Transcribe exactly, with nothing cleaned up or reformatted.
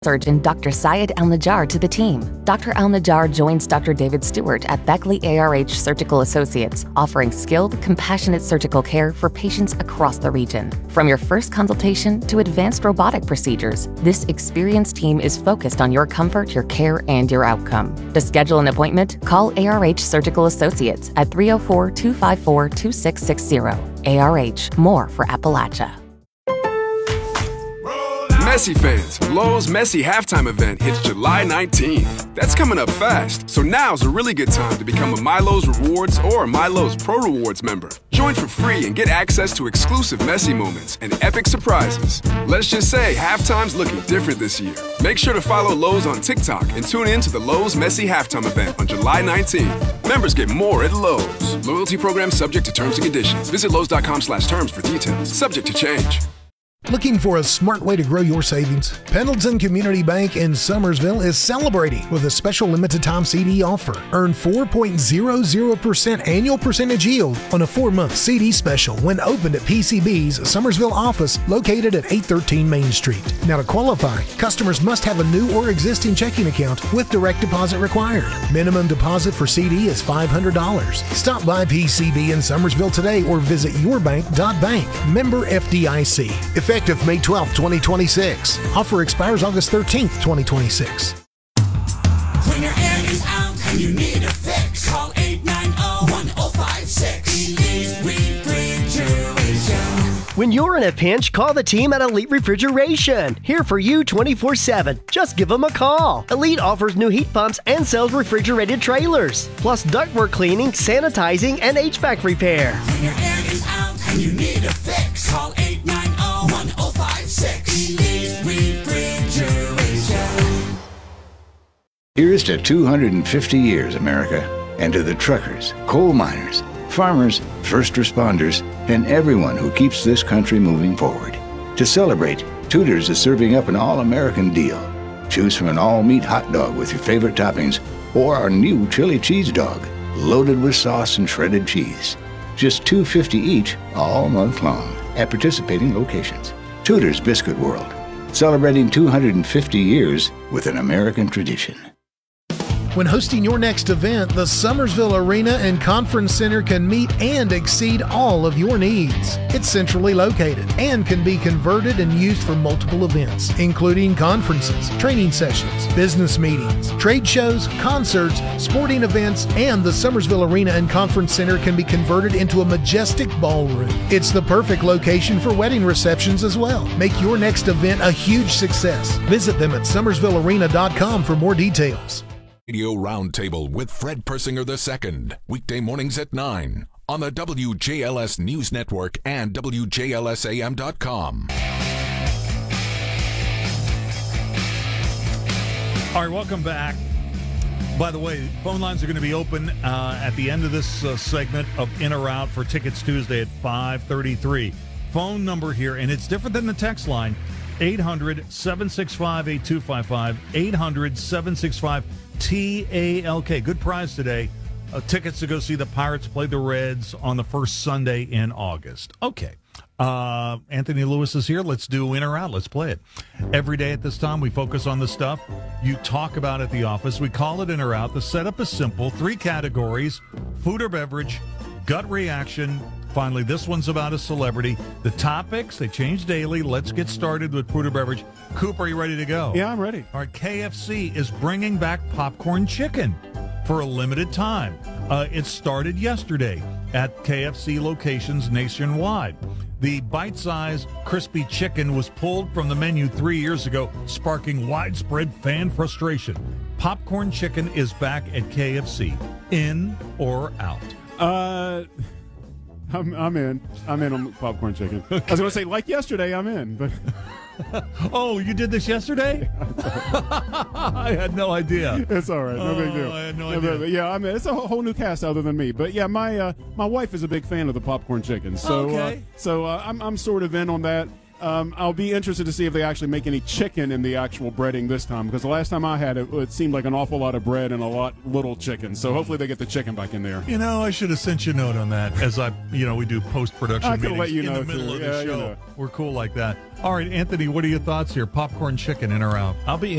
Surgeon Doctor Syed Al-Najjar to the team. Doctor Al-Najjar joins Doctor David Stewart at Beckley A R H Surgical Associates, offering skilled, compassionate surgical care for patients across the region. From your first consultation to advanced robotic procedures, this experienced team is focused on your comfort, your care, and your outcome. To schedule an appointment, call A R H Surgical Associates at three oh four, two five four, two six six zero. A R H, more for Appalachia. Messi fans, Lowe's Messi halftime event hits July nineteenth. That's coming up fast, so now's a really good time to become a MyLowe's Rewards or a MyLowe's Pro Rewards member. Join for free and get access to exclusive Messi moments and epic surprises. Let's just say halftime's looking different this year. Make sure to follow Lowe's on TikTok and tune in to the Lowe's Messi halftime event on July nineteenth. Members get more at Lowe's. Loyalty program subject to terms and conditions. Visit Lowe's.com slash terms for details. Subject to change. Looking for a smart way to grow your savings? Pendleton Community Bank in Summersville is celebrating with a special limited time C D offer. Earn four point zero zero percent annual percentage yield on a four-month C D special when opened at P C B's Summersville office located at eight thirteen Main Street. Now to qualify, customers must have a new or existing checking account with direct deposit required. Minimum deposit for C D is five hundred dollars. Stop by P C B in Summersville today or visit your bank dot bank. Member F D I C. Effective May twelfth, twenty twenty-six. Offer expires August thirteenth, twenty twenty-six. When your air is out and you need a fix, call eight nine zero, one zero five six. Elite Refrigeration. When you're in a pinch, call the team at Elite Refrigeration. Here for you twenty-four seven. Just give them a call. Elite offers new heat pumps and sells refrigerated trailers, plus ductwork cleaning, sanitizing, and H V A C repair. When your air is out and you need a fix, call eight nine zero, one zero five six. Elite Refrigeration. Here's to two hundred fifty years, America, and to the truckers, coal miners, farmers, first responders, and everyone who keeps this country moving forward. To celebrate, Tudor's is serving up an all-American deal. Choose from an all-meat hot dog with your favorite toppings or our new chili cheese dog, loaded with sauce and shredded cheese. Just two dollars and fifty cents each all month long at participating locations. Tudor's Biscuit World, celebrating two hundred fifty years with an American tradition. When hosting your next event, the Summersville Arena and Conference Center can meet and exceed all of your needs. It's centrally located and can be converted and used for multiple events, including conferences, training sessions, business meetings, trade shows, concerts, sporting events, and the Summersville Arena and Conference Center can be converted into a majestic ballroom. It's the perfect location for wedding receptions as well. Make your next event a huge success. Visit them at summersville arena dot com for more details. Radio Roundtable with Fred Persinger the Second, weekday mornings at nine on the W J L S News Network and W J L S A M dot com. All right, welcome back. By the way, phone lines are going to be open uh, at the end of this uh, segment of In or Out for Tickets Tuesday at five thirty-three. Phone number here, and it's different than the text line, eight hundred, seven six five, eight two five five, eight hundred, seven six five, T A L K. Good prize today. Uh, tickets to go see the Pirates play the Reds on the first Sunday in August. Okay. Uh, Anthony Lewis is here. Let's do In or Out. Let's play it. Every day at this time, we focus on the stuff you talk about at the office. We call it In or Out. The setup is simple. Three categories: food or beverage, gut reaction. Finally, this one's about a celebrity. The topics, they change daily. Let's get started with food or beverage. Coop, are you ready to go? Yeah, I'm ready. All right, K F C is bringing back popcorn chicken for a limited time. Uh, it started yesterday at K F C locations nationwide. The bite-sized crispy chicken was pulled from the menu three years ago, sparking widespread fan frustration. Popcorn chicken is back at K F C. In or out? Uh... I'm, I'm in. I'm in on popcorn chicken. Okay. I was going to say, like yesterday, I'm in, but... Oh, you did this yesterday? I had no idea. It's all right. No oh, big deal. I had no no, idea. But, yeah, I mean, it's a whole new cast other than me. But, yeah, my uh, my wife is a big fan of the popcorn chicken. So, okay. uh, so uh, I'm, I'm sort of in on that. Um, I'll be interested to see if they actually make any chicken in the actual breading this time, because the last time I had it, it seemed like an awful lot of bread and a lot little chicken. So hopefully they get the chicken back in there. You know, I should have sent you a note on that. As I, you know, we do post-production I could've meetings let you in know, the middle too. of the Yeah, you show. know. We're cool like that. All right, Anthony, what are your thoughts here? Popcorn chicken, in or out? I'll be